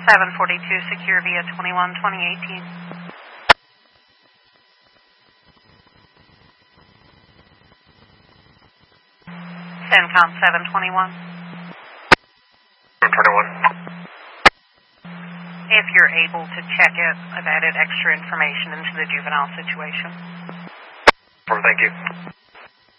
742 secure via 21-2018. CENTCOM 721. 721. If you're able to check it, I've added extra information into the juvenile situation. Thank you.